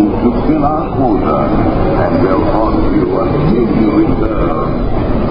to fill our quota, and they'll haunt you until you return.